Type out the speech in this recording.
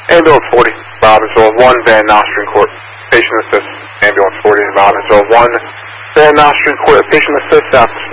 Ambulance 40, Robbinsville 1, Van Nostrand Court, patient assist. Ambulance 40, Robbinsville 1, Van Nostrand Court, patient assist, out